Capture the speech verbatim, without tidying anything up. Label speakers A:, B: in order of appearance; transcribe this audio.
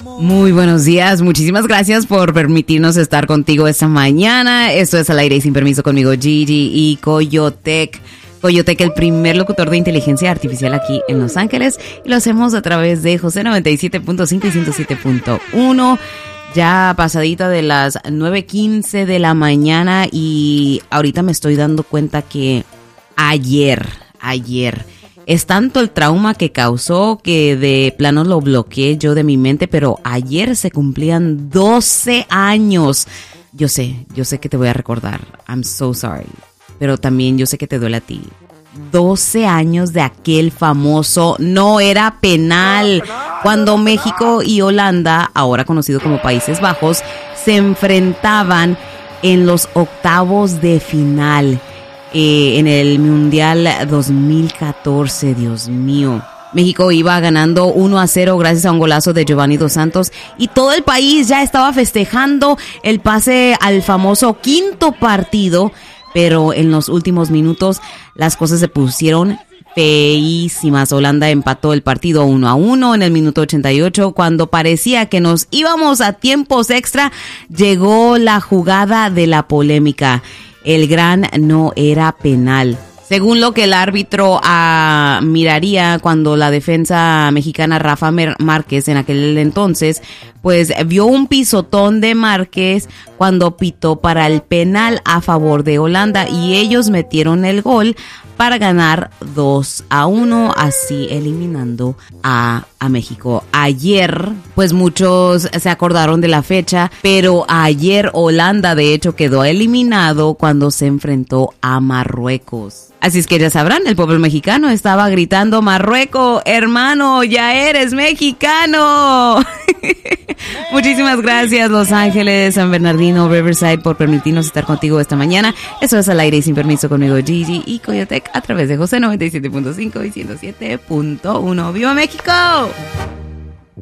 A: Muy buenos días, muchísimas gracias por permitirnos estar contigo esta mañana. Esto es Al Aire y Sin Permiso conmigo, Gigi y Coyotec. Coyotec, el primer locutor de inteligencia artificial aquí en Los Ángeles, y lo hacemos a través de José noventa y siete punto cinco y ciento siete punto uno. Ya pasadita de las nueve quince de la mañana, y ahorita me estoy dando cuenta que ayer, ayer, es tanto el trauma que causó que de plano lo bloqueé yo de mi mente, pero ayer se cumplían doce años. Yo sé, yo sé que te voy a recordar. I'm so sorry. Pero también yo sé que te duele a ti. doce años de aquel famoso no era penal, cuando México y Holanda, ahora conocido como Países Bajos, se enfrentaban en los octavos de final eh, en el Mundial dos mil catorce. Dios mío. México iba ganando uno a cero gracias a un golazo de Giovanni Dos Santos, y todo el país ya estaba festejando el pase al famoso quinto partido. Pero en los últimos minutos las cosas se pusieron feísimas. Holanda empató el partido uno a uno en el minuto ochenta y ocho. Cuando parecía que nos íbamos a tiempos extra, llegó la jugada de la polémica. El gran no era penal, según lo que el árbitro uh, miraría cuando la defensa mexicana Rafa Márquez, en aquel entonces, pues vio un pisotón de Márquez cuando pitó para el penal a favor de Holanda, y ellos metieron el gol para ganar dos a uno, así eliminando a, a México. Ayer, pues muchos se acordaron de la fecha, pero ayer Holanda de hecho quedó eliminado cuando se enfrentó a Marruecos. Así es que ya sabrán, el pueblo mexicano estaba gritando: Marruecos, hermano, ya eres mexicano. Muchísimas gracias, Los Ángeles, San Bernardino, Riverside, por permitirnos estar contigo esta mañana. Eso es Al Aire y Sin Permiso conmigo, Gigi y Coyotec, a través de José noventa y siete punto cinco y ciento siete punto uno. ¡Viva México!